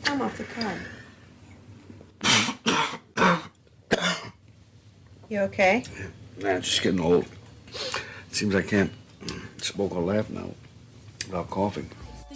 I'm off the card. You okay? Nah, it's just getting old. It seems I can't smoke or laugh now without coughing.